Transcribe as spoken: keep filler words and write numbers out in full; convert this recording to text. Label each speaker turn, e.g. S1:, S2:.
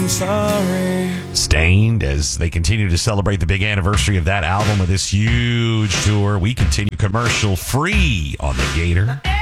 S1: I'm sorry.
S2: Stained, as they continue to celebrate the big anniversary of that album with this huge tour. We continue commercial free on the Gator.